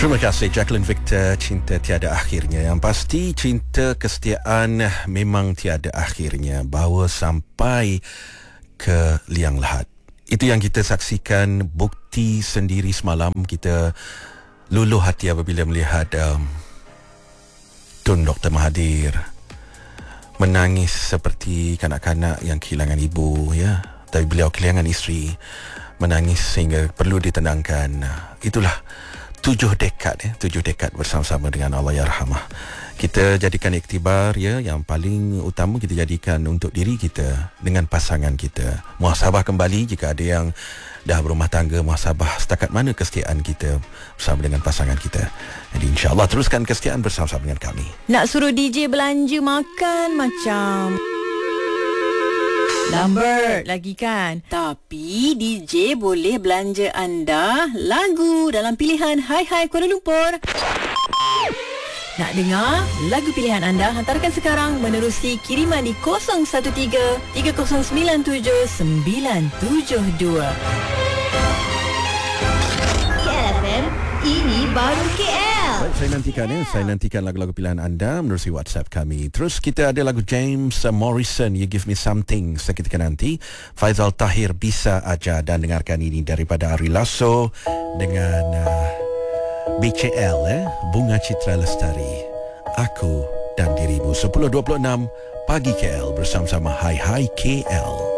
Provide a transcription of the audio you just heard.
Terima kasih Jacqueline Victor. Cinta tiada akhirnya. Yang pasti cinta kesetiaan memang tiada akhirnya. Bawa sampai ke liang lahat. Itu yang kita saksikan, bukti sendiri semalam. Kita luluh hati apabila melihat Tun Dr. Mahathir menangis seperti kanak-kanak yang kehilangan ibu, ya. Tapi beliau kehilangan isteri, menangis sehingga perlu ditendangkan. Itulah 7 dekad bersama-sama dengan Allahyarhamah. Kita jadikan iktibar, ya, yang paling utama kita jadikan untuk diri kita dengan pasangan kita. Muhasabah kembali jika ada yang dah berumah tangga, muhasabah setakat mana kesetiaan kita bersama dengan pasangan kita. Jadi insya-Allah teruskan kesetiaan bersama-sama dengan kami. Nak suruh DJ belanja makan macam Lambert lagi kan. Tapi DJ boleh belanja anda lagu dalam pilihan Hai Hai Kuala Lumpur. Nak dengar lagu pilihan anda? Hantarkan sekarang menerusi kiriman di 013-3097-972. KLFM, ini baru KL. Baik, saya nantikan lagu-lagu pilihan anda menerusi WhatsApp kami. Terus kita ada lagu James Morrison, You Give Me Something, seketika nanti. Faizal Tahir, Bisa Aja, dan dengarkan ini daripada Ari Lasso dengan BCL, Bunga Citra Lestari, Aku dan Dirimu. 10.26 pagi KL bersama-sama Hai Hai KL.